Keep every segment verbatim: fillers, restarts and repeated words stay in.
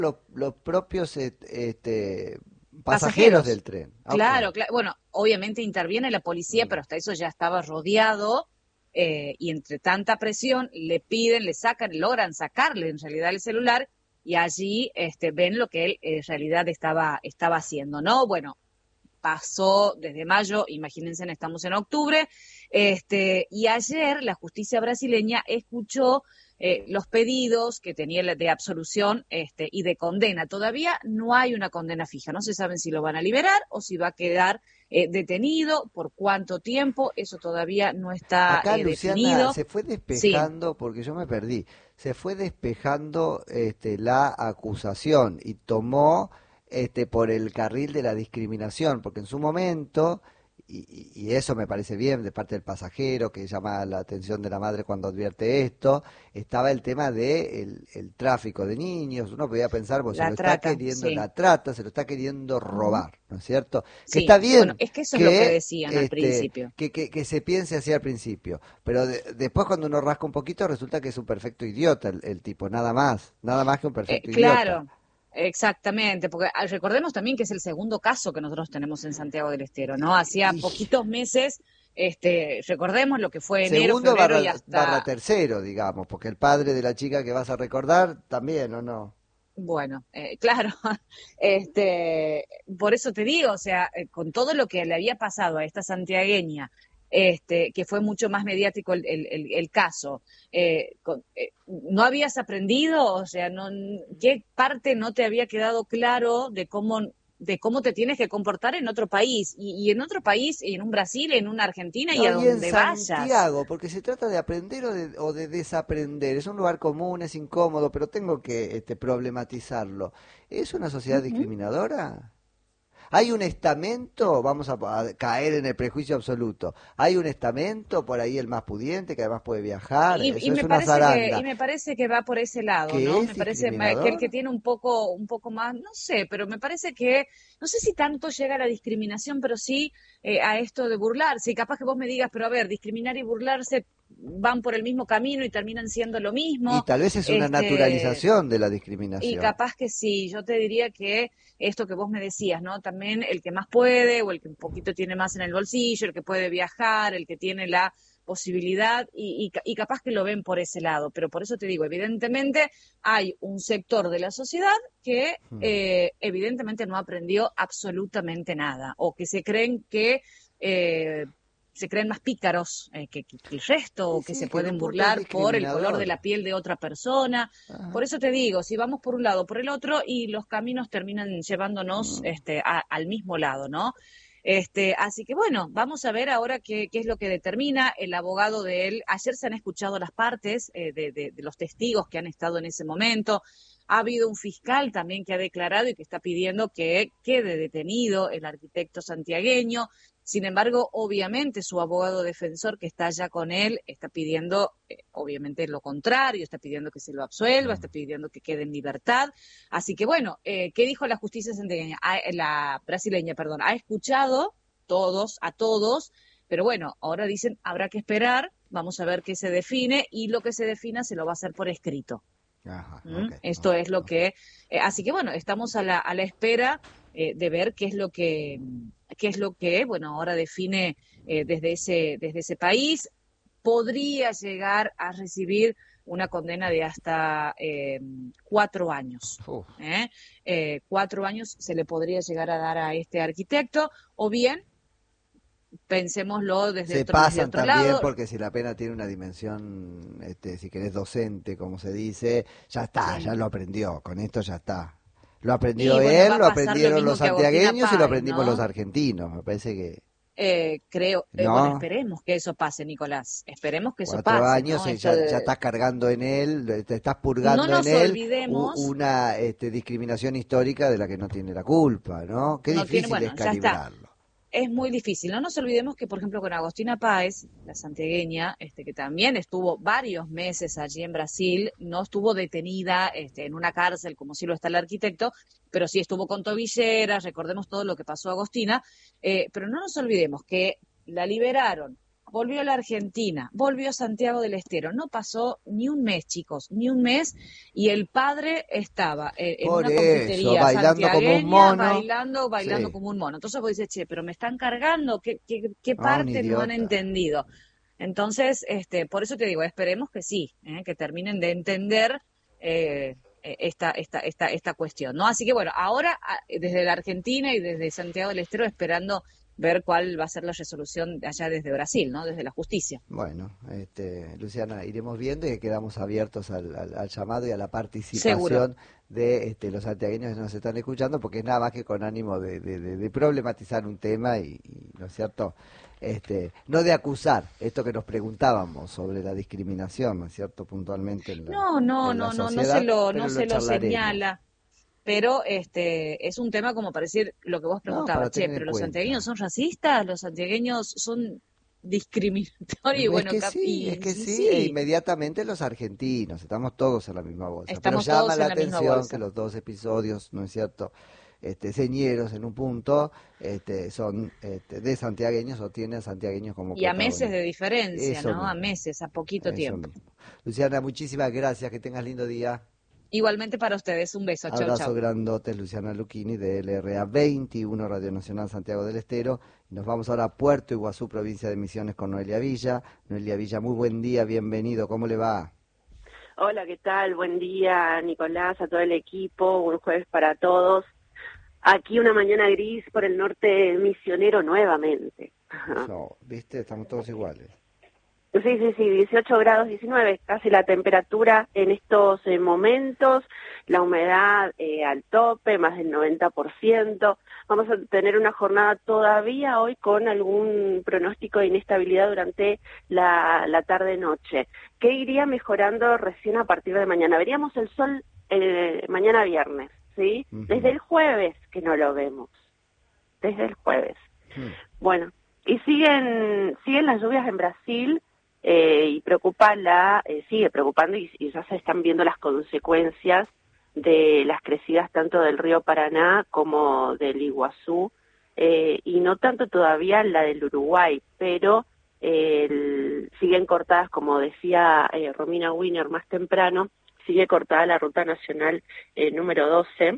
los, los propios este, pasajeros, pasajeros del tren. Claro, Okay. claro. Bueno, obviamente interviene la policía, Mm. pero hasta eso ya estaba rodeado eh, y entre tanta presión le piden, le sacan, logran sacarle en realidad el celular y allí este, ven lo que él en realidad estaba, estaba haciendo, ¿no? Bueno, pasó desde mayo, imagínense, estamos en octubre, este, y ayer la justicia brasileña escuchó eh, los pedidos que tenía de absolución este, y de condena. Todavía no hay una condena fija, no se saben si lo van a liberar o si va a quedar eh, detenido, por cuánto tiempo, eso todavía no está Acá, eh, Luciana, definido. se fue Sí. despejando, porque yo me perdí, se fue despejando este, la acusación y tomó este, por el carril de la discriminación, porque en su momento, y, y eso me parece bien de parte del pasajero, que llama la atención de la madre cuando advierte esto, estaba el tema de el, el tráfico de niños. Uno podía pensar, pues se La lo está trata, queriendo, sí. la trata, se lo está queriendo Ujú. robar, ¿no es cierto? Que Sí, está bueno, bien es que eso es lo que que decían al este principio. que, que, que se piense así al principio, pero de- después cuando uno rasca un poquito resulta que es un perfecto idiota el, el tipo, nada más, nada más que un Eh, perfecto idiota. claro, exactamente, porque ah, recordemos también que es el segundo caso que nosotros tenemos en Santiago del Estero, ¿no? Hacía Y poquitos meses, este, recordemos lo que fue enero, segundo febrero barra, y barra hasta, tercero, digamos, porque el padre de la chica que vas a recordar también, ¿o no? bueno, eh, claro, este, por eso te digo, o sea, eh, con todo lo que le había pasado a esta santiagueña, este, que fue mucho más mediático el, el, el- el caso, eh, con- eh, ¿no habías aprendido? O sea, no, ¿qué parte no te había quedado claro de cómo, de cómo te tienes que comportar en otro país? Y, y en otro país, en un Brasil, en una Argentina y No, a y en donde vayas. Santiago, porque se trata de aprender o de, o de desaprender. Es un lugar común, es incómodo, pero tengo que este, problematizarlo. ¿Es una sociedad Ujú. discriminadora? ¿Hay un estamento? Vamos a, a caer en el prejuicio absoluto. ¿Hay un estamento por ahí el más pudiente que además puede viajar? Y, y Eso es me una parece que, y zaranda. me parece que va por ese lado, ¿Que ¿no? es Me parece ma- que el que discriminador? tiene un poco, un poco más, no sé, pero me parece que, no sé si tanto llega a la discriminación, pero sí eh, a esto de burlarse. Y capaz que vos me digas, pero a ver, discriminar y burlarse van por el mismo camino y terminan siendo lo Y mismo. tal vez es una Este, naturalización de la y discriminación. capaz que sí, yo te diría que esto que vos me decías, ¿no? También el que más puede o el que un poquito tiene más en el bolsillo, el que puede viajar, el que tiene la posibilidad y, y, y capaz que lo ven por ese lado. Pero por eso te digo, evidentemente hay un sector de la sociedad que Hmm. eh, evidentemente no aprendió absolutamente nada o que se creen que... Eh, se creen más pícaros eh, que, que, que el resto Y o que sí, se que en un pueden punto es burlar por el color de discriminador. la piel de otra persona. Por Ajá. eso te digo, si vamos por un lado, por el otro, y los caminos terminan llevándonos Mm. este, a- al mismo lado, ¿no? Este, así que bueno, vamos a ver ahora qué, qué es lo que determina el abogado de él. Ayer se han escuchado las partes eh, de, de, de los testigos que han estado en ese momento. Ha habido un fiscal también que ha declarado y que está pidiendo que quede detenido el arquitecto santiagueño. Sin embargo, obviamente su abogado defensor que está allá con él está pidiendo, eh, obviamente, lo contrario, está pidiendo que se lo absuelva, está pidiendo que quede en libertad. Así que bueno, eh, ¿qué dijo la justicia santiagueña? Ah, la brasileña, perdón, ha escuchado todos, a todos, pero bueno, ahora dicen, habrá que esperar, vamos a ver qué se define y lo que se defina se lo va a hacer por escrito. Ajá, ¿Mm? ok, Esto ok, es lo ok. que, eh, así que bueno, estamos a la, a la espera eh, de ver qué es lo que, qué es lo que, bueno, ahora define eh, desde ese, desde ese país. Podría llegar a recibir una condena de hasta eh, cuatro años. Uf. ¿eh? Eh, cuatro años se le podría llegar a dar a este arquitecto, o bien pensémoslo desde Se otro, desde pasan otro también lado. porque si la pena tiene una dimensión, este, si querés, docente, como se dice, ya está, ya Sí. lo aprendió, con esto ya está. Lo Y aprendió bueno, va él, a lo pasar lo aprendieron mismo los que Agostina santiagueños y lo Páez, aprendimos los ¿no? argentinos, me parece que, Eh, creo, eh, bueno, ¿no? esperemos que eso pase, Nicolás. Esperemos que eso Cuatro pase, años ¿no? y Esto ya, ya de... estás cargando en él, te estás No purgando en nos él u- olvidemos, una este, discriminación histórica de la que no tiene la culpa, ¿no? Qué no tiene, difícil es bueno, ya está. calibrarlo. Es muy difícil. No nos olvidemos que, por ejemplo, con Agostina Páez, la santiagueña, este, que también estuvo varios meses allí en Brasil, no estuvo detenida este, en una cárcel como sí lo está el arquitecto, pero sí estuvo con tobilleras, recordemos todo lo que pasó a Agostina, eh, pero no nos olvidemos que la liberaron volvió a la Argentina, volvió a Santiago del Estero. No pasó ni un mes, chicos, ni un mes, y el padre estaba eh, en Por una eso, confitería bailando como un santiagueña, mono. bailando, bailando Sí, como un mono. Entonces vos dices, che, pero me están cargando, ¿qué, qué, qué ah, un parte no han idiota. entendido? Entonces, este, por eso te digo, esperemos que sí, ¿eh? Que terminen de entender eh, eh, esta, esta, esta, esta cuestión, ¿no? Así que bueno, ahora a- desde la Argentina y desde Santiago del Estero esperando ver cuál va a ser la resolución de allá desde Brasil, ¿no? Desde la justicia. Bueno, este, Luciana, iremos viendo y quedamos abiertos al, al- al llamado y a la Seguro. participación de este, los santiagueños que nos están escuchando, porque es nada más que con ánimo de, de- de- de problematizar un tema y, y, ¿no es cierto? Este, no de acusar, esto que nos preguntábamos sobre la discriminación, ¿no es cierto? Puntualmente en la, No, no, en la no, no, no se sociedad, lo, no pero lo se lo charlaremos. señala, pero este es un tema como para decir lo que vos No, preguntabas, para che, tener en pero los santiagueños cuenta. son racistas, los santiagueños son discriminatorios, y Es bueno, que cap- sí, es y, que y sí, e sí, inmediatamente los argentinos, estamos todos en la misma bolsa, pero estamos llama todos la en la misma atención que bolsa. los dos episodios, ¿no es cierto? Este, señeros en un punto, este, son este, de santiagueños o tienen santiagueños como Y a meses de protagonistas. diferencia, Eso ¿no? A mismo, meses, a poquito eso tiempo. mismo. Luciana, muchísimas gracias, que tengas lindo día. Igualmente para ustedes, un beso, chau, Abrazo chau. grandote, Luciana Lucchini de L R A veintiuno Radio Nacional Santiago del Estero. Y nos vamos ahora a Puerto Iguazú, provincia de Misiones, con Noelia Villa. Noelia Villa, muy buen día, bienvenido, ¿cómo le va? Hola, ¿qué tal? Buen día, Nicolás, a todo el equipo, un jueves para todos. Aquí una mañana gris por el norte misionero nuevamente. No, viste, estamos todos iguales. Sí, sí, sí, dieciocho grados diecinueve, casi la temperatura en estos eh, momentos, la humedad eh, al tope, más del noventa por ciento. Vamos a tener una jornada todavía hoy con algún pronóstico de inestabilidad durante la, la tarde-noche, que iría mejorando recién a partir de mañana. Veríamos el sol eh, mañana viernes, ¿sí? Uh-huh. Desde el jueves que no lo vemos, desde el jueves. Uh-huh. Bueno, y siguen, siguen las lluvias en Brasil. Eh, y preocupa la, eh, sigue preocupando y, y ya se están viendo las consecuencias de las crecidas tanto del río Paraná como del Iguazú, eh, y no tanto todavía la del Uruguay, pero eh, el, siguen cortadas, como decía eh, Romina Wiener más temprano, sigue cortada la ruta nacional eh, número doce,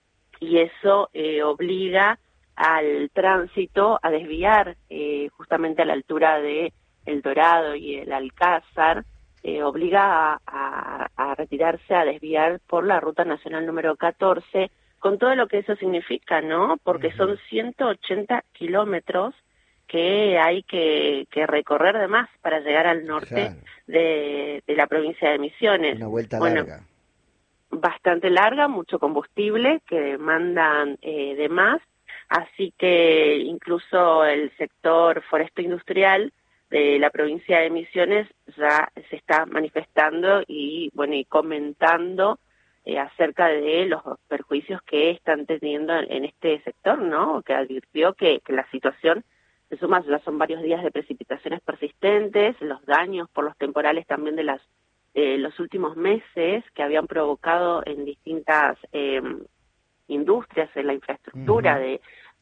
y eso eh, obliga al tránsito a desviar eh, justamente a la altura de El Dorado y el Alcázar, eh, obliga a, a, a retirarse, a desviar por la ruta nacional número catorce, con todo lo que eso significa, ¿no? Porque uh-huh. son ciento ochenta kilómetros que hay que, que recorrer de más para llegar al norte claro. de, de la provincia de Misiones. Una vuelta bueno, larga. Bastante larga, mucho combustible que demandan eh, de más, así que incluso el sector foresto industrial de la provincia de Misiones ya se está manifestando y bueno y comentando eh, acerca de los perjuicios que están teniendo en, en este sector, ¿no? Que advirtió que, que la situación se suma, ya son varios días de precipitaciones persistentes, los daños por los temporales también de las eh, los últimos meses que habían provocado en distintas eh, industrias, en la infraestructura uh-huh. de,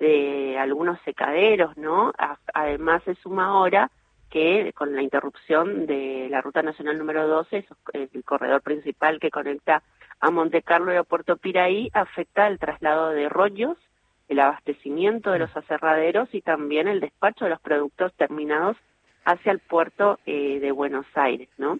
de algunos secaderos, ¿no? A, además se suma ahora que con la interrupción de la ruta nacional número doce, el corredor principal que conecta a Montecarlo y a Puerto Piraí, afecta el traslado de rollos, el abastecimiento de los aserraderos y también el despacho de los productos terminados hacia el puerto eh, de Buenos Aires, ¿no?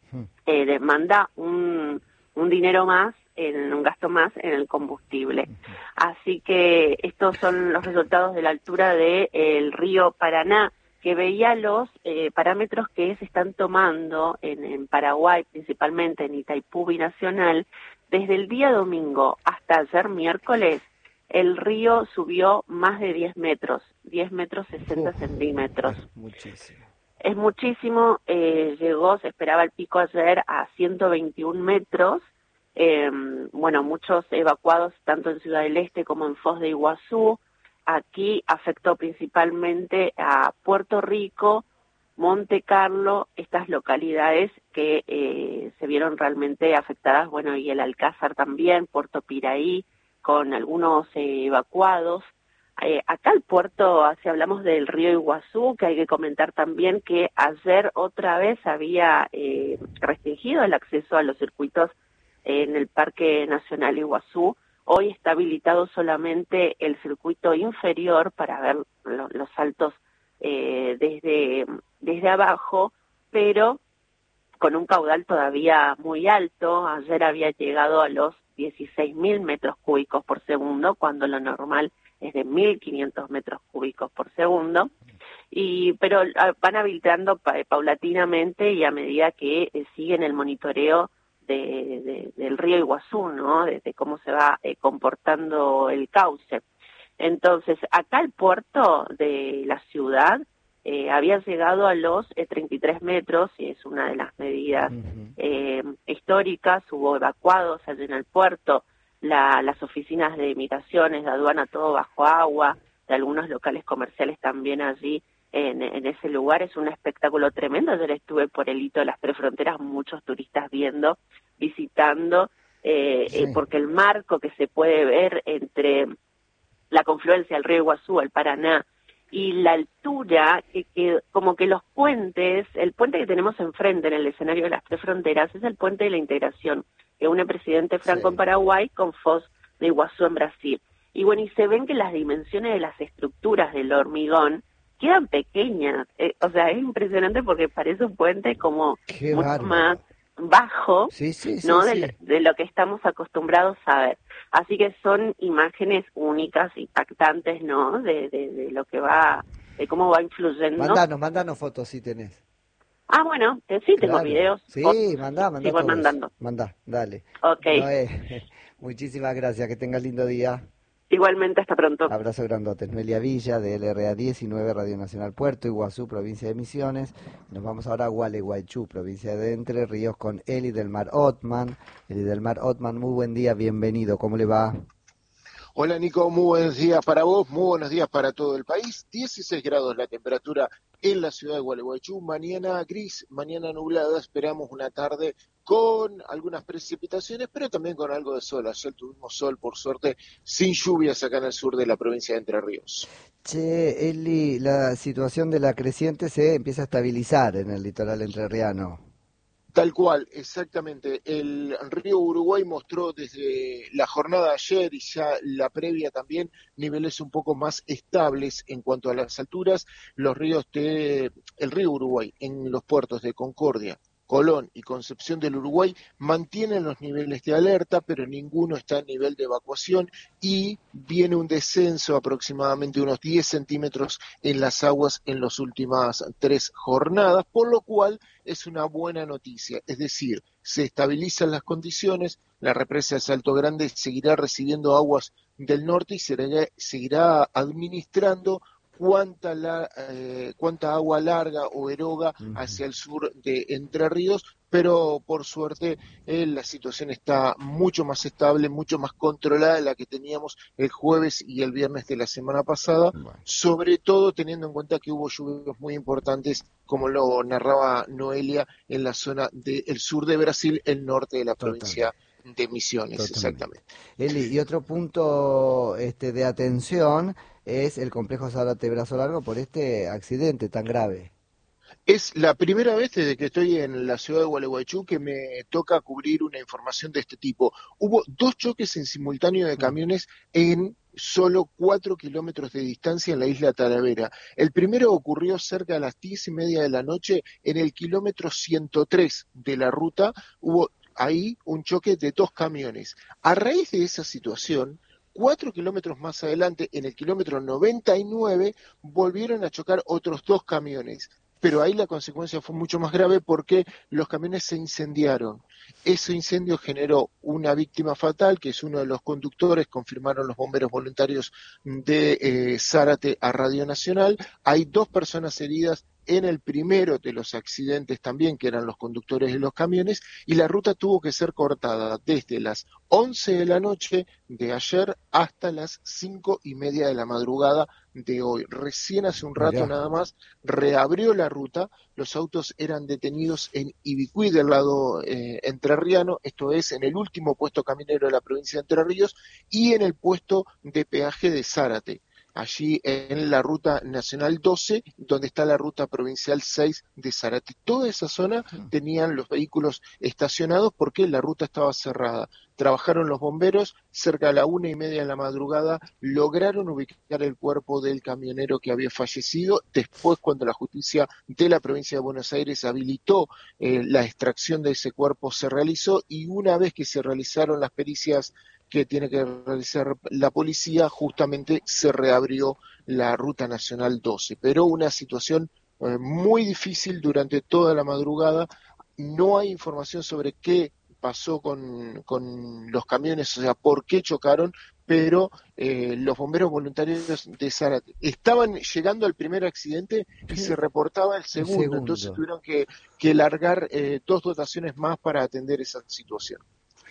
Eh, demanda un, un dinero más, en un gasto más en el combustible. Así que estos son los resultados de la altura del de, río Paraná, que veía los eh, parámetros que se están tomando en, en Paraguay, principalmente en Itaipú Binacional. Desde el día domingo hasta ayer miércoles, el río subió más de diez metros, diez metros sesenta uh, centímetros. Muchísimo. Es muchísimo, eh, llegó, se esperaba el pico ayer a ciento veintiún metros, eh, bueno, muchos evacuados tanto en Ciudad del Este como en Foz de Iguazú. Aquí afectó principalmente a Puerto Rico, Monte Carlo, estas localidades que eh, se vieron realmente afectadas, bueno, y el Alcázar también, Puerto Piraí, con algunos eh, evacuados. Eh, acá el puerto, si hablamos del río Iguazú, que hay que comentar también que ayer otra vez había eh, restringido el acceso a los circuitos en el Parque Nacional Iguazú. Hoy está habilitado solamente el circuito inferior para ver lo, los saltos eh, desde, desde abajo, pero con un caudal todavía muy alto. Ayer había llegado a los dieciséis mil metros cúbicos por segundo, cuando lo normal es de mil quinientos metros cúbicos por segundo, y pero van habilitando pa, paulatinamente y a medida que eh, siguen el monitoreo de, de, del río Iguazú, ¿no? De, de cómo se va eh, comportando el cauce. Entonces, acá el puerto de la ciudad eh, había llegado a los eh, treinta y tres metros, y es una de las medidas uh-huh. eh, históricas. Hubo evacuados allí en el puerto, La, las oficinas de migraciones, de aduana, todo bajo agua, de algunos locales comerciales también allí en, en ese lugar. Es un espectáculo tremendo. Ayer estuve por el hito de las tres fronteras, muchos turistas viendo, visitando, eh, sí. eh, porque el marco que se puede ver entre la confluencia del río Iguazú, el Paraná, y la altura, que, que como que los puentes, el puente que tenemos enfrente en el escenario de las tres fronteras, es el puente de la integración, que une Presidente Franco sí. en Paraguay con Foz de Iguazú en Brasil. Y bueno, y se ven que las dimensiones de las estructuras del hormigón quedan pequeñas. Eh, o sea, es impresionante porque parece un puente como Qué mucho bárbaro. más bajo, sí, sí, sí, ¿no? Sí. De, de lo que estamos acostumbrados a ver. Así que son imágenes únicas, impactantes, ¿no? De, de, de lo que va, de cómo va influyendo. Mándanos, mándanos fotos si tenés. Ah, bueno, eh, sí, tengo claro. videos. Sí, fotos, mandá, mandá. Sí, voy mandando. Mandá, dale. Ok. Noé, muchísimas gracias, que tengas lindo día. Igualmente, hasta pronto. Abrazo grandote. Noelia Villa, de L R A diecinueve, Radio Nacional Puerto Iguazú, provincia de Misiones. Nos vamos ahora a Gualeguaychú, provincia de Entre Ríos, con Eli del Mar Otman. Eli del Mar Otman, muy buen día, bienvenido. ¿Cómo le va? Hola Nico, muy buenos días para vos, muy buenos días para todo el país. dieciséis grados la temperatura en la ciudad de Gualeguaychú, mañana gris, mañana nublada, esperamos una tarde con algunas precipitaciones, pero también con algo de sol. Ayer tuvimos sol, por suerte, sin lluvias acá en el sur de la provincia de Entre Ríos. Che, Eli, la situación de la creciente se empieza a estabilizar en el litoral entrerriano. Tal cual, exactamente. El río Uruguay mostró desde la jornada de ayer y ya la previa también niveles un poco más estables en cuanto a las alturas. Los ríos de, el río Uruguay en los puertos de Concordia, Colón y Concepción del Uruguay mantienen los niveles de alerta, pero ninguno está a nivel de evacuación y viene un descenso aproximadamente unos diez centímetros en las aguas en las últimas tres jornadas, por lo cual es una buena noticia, es decir, se estabilizan las condiciones, la represa de Salto Grande seguirá recibiendo aguas del norte y seguirá, seguirá administrando cuánta, la, eh, cuánta agua larga o eroga hacia el sur de Entre Ríos, pero por suerte eh, la situación está mucho más estable, mucho más controlada de la que teníamos el jueves y el viernes de la semana pasada, bueno. sobre todo teniendo en cuenta que hubo lluvias muy importantes, como lo narraba Noelia, en la zona del sur de Brasil, el norte de la provincia Totalmente. de Misiones, Totalmente. exactamente. Eli, y otro punto este, de atención es el complejo Zárate Brazo Largo por este accidente tan grave. Es la primera vez desde que estoy en la ciudad de Gualeguaychú que me toca cubrir una información de este tipo. Hubo dos choques en simultáneo de camiones en solo cuatro kilómetros de distancia en la isla Talavera. El primero ocurrió cerca de las diez y media de la noche en el kilómetro ciento tres de la ruta. Hubo ahí un choque de dos camiones. A raíz de esa situación, Cuatro kilómetros más adelante, en el kilómetro noventa y nueve, volvieron a chocar otros dos camiones. Pero ahí la consecuencia fue mucho más grave porque los camiones se incendiaron. Ese incendio generó una víctima fatal, que es uno de los conductores, confirmaron los bomberos voluntarios de eh, Zárate a Radio Nacional. Hay dos personas heridas en el primero de los accidentes también, que eran los conductores de los camiones, y la ruta tuvo que ser cortada desde las once de la noche de ayer hasta las cinco y media de la madrugada de hoy. Recién hace un rato Mirá. nada más reabrió la ruta, los autos eran detenidos en Ibicuí del lado eh, entrerriano, esto es en el último puesto camionero de la provincia de Entre Ríos, y en el puesto de peaje de Zárate. allí en la ruta nacional doce, donde está la ruta provincial seis de Zárate. Toda esa zona tenían los vehículos estacionados porque la ruta estaba cerrada. Trabajaron los bomberos, cerca de la una y media de la madrugada, lograron ubicar el cuerpo del camionero que había fallecido. Después, cuando la justicia de la provincia de Buenos Aires habilitó eh, la extracción de ese cuerpo, se realizó, y una vez que se realizaron las pericias que tiene que realizar la policía, justamente se reabrió la ruta nacional doce. Pero una situación eh, muy difícil durante toda la madrugada. No hay información sobre qué pasó con, con los camiones, o sea, por qué chocaron, pero eh, los bomberos voluntarios de Zárate estaban llegando al primer accidente y se reportaba el segundo, el segundo. Entonces tuvieron que, que largar eh, dos dotaciones más para atender esa situación.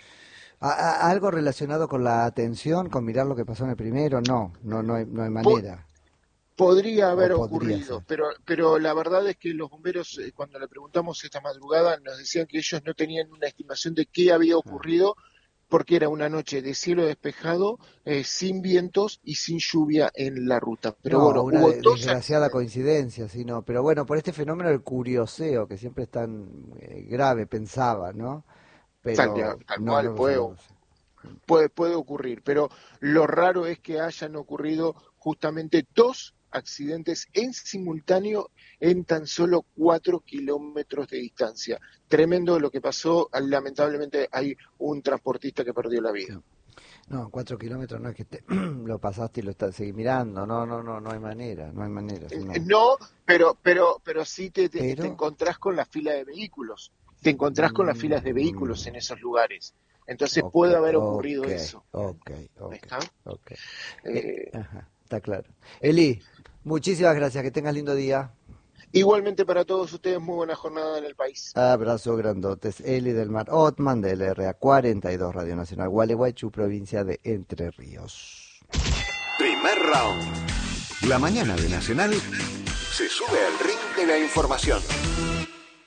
¿Algo relacionado con la atención, con mirar lo que pasó en el primero? No, no, no hay, no hay manera. Podría haber ocurrido, pero, pero la verdad es que los bomberos, eh, cuando le preguntamos esta madrugada, nos decían que ellos no tenían una estimación de qué había ocurrido, porque era una noche de cielo despejado, eh, sin vientos y sin lluvia en la ruta. Pero no, bueno, una hubo de, dos desgraciada accidentes. coincidencia, sino, pero bueno, por este fenómeno del curioseo, que siempre es tan eh, grave, pensaba, ¿no? Pero Tal, tal no, cual no, puede, no, puede, puede ocurrir, pero lo raro es que hayan ocurrido justamente dos accidentes en simultáneo en tan solo cuatro kilómetros de distancia. Tremendo lo que pasó. Lamentablemente hay un transportista que perdió la vida. No, cuatro kilómetros no es que te, lo pasaste y lo estás seguís mirando. No, no, no, no hay manera, no hay manera. No, no pero, pero, pero sí te, te, pero... te encontrás con la fila de vehículos. Te encontrás con las filas de vehículos en esos lugares. Entonces okay, puede haber ocurrido okay, eso. Ok, ok, ¿Está? okay. Eh, Ajá, está claro. Eli, muchísimas gracias, que tengas lindo día. Igualmente para todos ustedes, muy buena jornada en el país. Abrazo grandotes. Eli del Mar Otman, de L R A cuarenta y dos, Radio Nacional Gualeguaychú, provincia de Entre Ríos. Primer round. La mañana de Nacional se sube al ring de la información.